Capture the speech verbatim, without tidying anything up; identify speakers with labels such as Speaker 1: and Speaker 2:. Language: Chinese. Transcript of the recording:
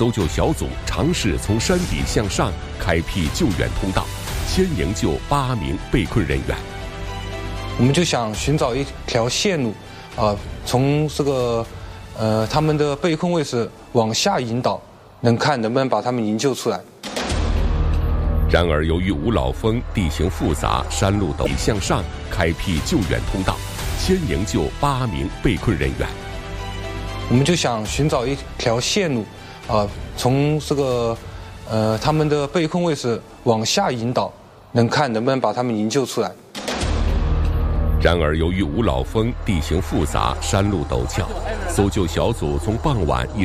Speaker 1: 搜救小组尝试从山底向上开辟救援通道，先营救八名被困人员。
Speaker 2: 我们就想寻找一条线路，啊、呃，从这个呃他们的被困位置往下引导，能看能不能把他们营救出来。
Speaker 1: 然而，由于五老峰地形复杂，山路陡向上开辟救援通道，先营救八名被困人员。
Speaker 2: 我们就想寻找一条线路，啊、呃，从这个呃他们的被困位置往下引导，能看能不能把他们营救出来。
Speaker 1: 然而，由于五老峰地形复杂，山路陡峭，搜救小组从傍晚一